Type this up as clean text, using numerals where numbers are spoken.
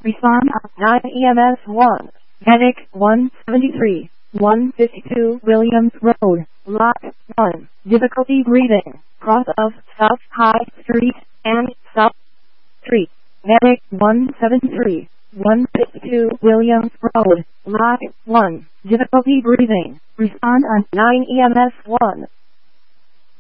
Respond on 9 EMS 1. Medic 173. 152 Williams Road, Lot 1. Difficulty breathing. Cross of South High Street and South Street. Medic 173. 152 Williams Road, Lot 1. Difficulty breathing. Respond on 9 EMS 1.